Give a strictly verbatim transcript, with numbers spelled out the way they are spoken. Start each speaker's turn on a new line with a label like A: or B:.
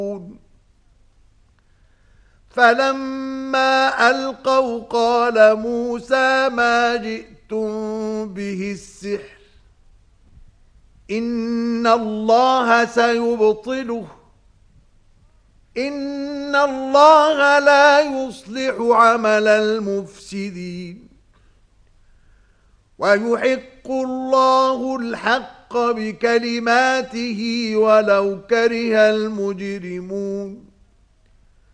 A: فلما ألقوا قال موسى ما جئتم به السحر إن الله سيبطله إن الله لا يصلح عمل المفسدين ويحق الله الحق بكلماته ولو كره المجرمون